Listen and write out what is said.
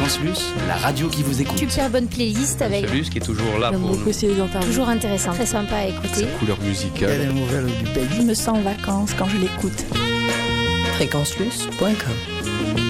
Fréquence Plus, la radio qui vous écoute. Super bonne playlist avec Plus qui est toujours là pour nous. toujours intéressant, très sympa à écouter. Sa couleur musicale. Il y a des nouvelles du pays. Je me sens en vacances quand je l'écoute. Fréquenceplus.com